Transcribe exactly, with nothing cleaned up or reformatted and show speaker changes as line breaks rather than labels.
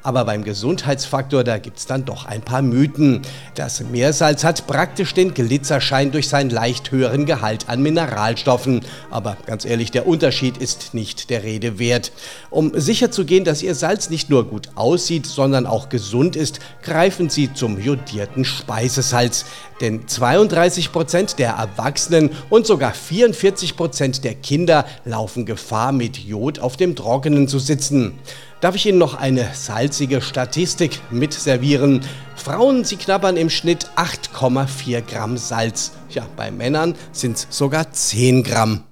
Aber beim Gesundheitsfaktor, da gibt's dann doch ein paar Mythen. Das Meersalz hat praktisch den Glitzerschein durch seinen leicht höheren Gehalt an Mineralstoffen. Aber ganz ehrlich, der Unterschied ist nicht der Rede wert. Um sicherzugehen, dass Ihr Salz nicht nur gut aussieht, sondern auch gesund ist, greifen Sie zum jodierten Speisesalz. Denn zweiunddreißig Prozent der Erwachsenen und sogar vierundvierzig Prozent der Kinder laufen Gefahr, mit Jod auf dem Trockenen zu sitzen. Darf ich Ihnen noch eine salzige Statistik mitservieren? Frauen, sie knabbern im Schnitt acht Komma vier Gramm Salz. Ja, bei Männern sind es sogar zehn Gramm.